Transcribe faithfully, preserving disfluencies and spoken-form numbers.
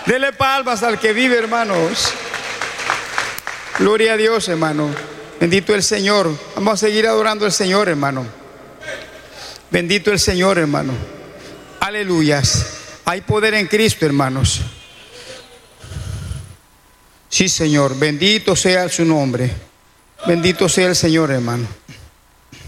Dele palmas al que vive, hermanos. Gloria a Dios, hermano. Bendito el Señor. Vamos a seguir adorando al Señor, hermano. Bendito el Señor, hermano. Aleluyas. Hay poder en Cristo, hermanos. Sí, Señor. Bendito sea su nombre. Bendito sea el Señor, hermano.